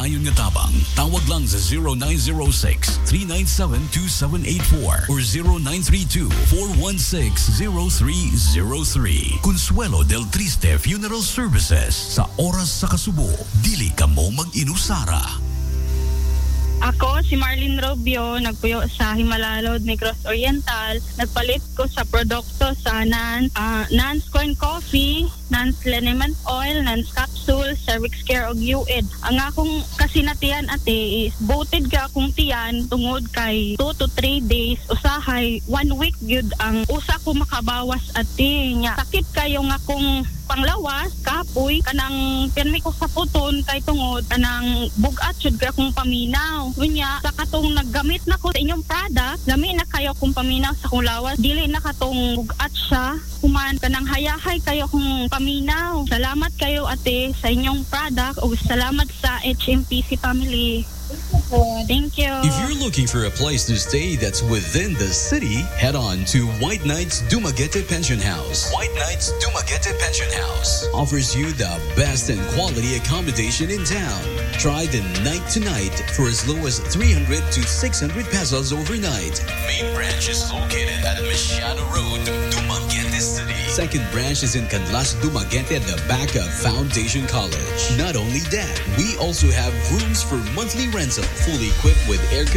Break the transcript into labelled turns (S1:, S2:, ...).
S1: dayon nga tabang. Tawag lang sa 0906-397-2784 or 0932-416-0303. Consuelo del Triste Funeral Services. Sa oras sa kasubo, dili ka mo mag-inusara.
S2: Ako, si Marlene Robio, nagpuyo sa Himalalod, Negros Oriental. Nagpalit ko sa produkto sa Nance Corn Coffee, Nance Liniment Oil, Nance Capsule, Cervix Care og UID. Ang akong kasinatian ate is voted ka akong tiyan tungod kay 2 to 3 days. Usahay, 1 week yun ang usa ko makabawas ate niya. Sakit kayo nga akong panglawas, kapoy, kanang pirmi ko sa puton kay tungod, kanang bugat jud ka akong paminaw. Unya, sa katong naggamit na ko sa inyong product, lami na kayo akong paminaw sa akong lawas, dili na katong bugat siya. Kuman, kanang hayahay kayo akong paminaw. Salamat kayo ate sa inyong product o salamat sa HMPC family. Thank you.
S3: If you're looking for a place to stay that's within the city, head on to White Knights Dumaguete Pension House. White Knights Dumaguete Pension House offers you the best and quality accommodation in town. Try the night to night for as low as 300 to 600 pesos overnight. Main branch is located at Mesiano Road, Dumaguete City. Second branch is in Canlas, Dumaguete at the back of Foundation College. Not only that, we also have rooms for monthly rental, fully equipped with air